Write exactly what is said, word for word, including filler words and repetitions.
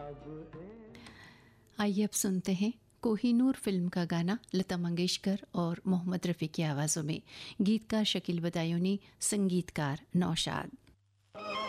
आइए अब सुनते हैं कोहिनूर फिल्म का गाना लता मंगेशकर और मोहम्मद रफ़ी की आवाज़ों में। गीतकार शकील बदायूनी, संगीतकार नौशाद।